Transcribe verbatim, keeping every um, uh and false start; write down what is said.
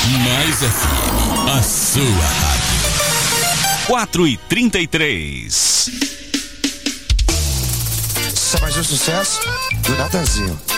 Mais F M, a sua rádio. quatro e trinta e três. Isso é mais um sucesso do Natanzinho.